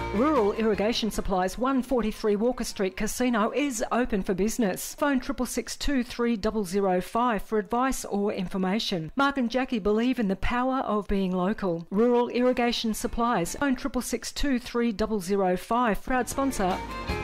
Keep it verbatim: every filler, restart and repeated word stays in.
Rural Irrigation Supplies, one forty-three Walker Street Casino is open for business. Phone six six six, two three zero zero five for advice or information. Mark and Jackie believe in the power of being local. Rural Irrigation Supplies, phone six six six, two three zero zero five. Proud sponsor.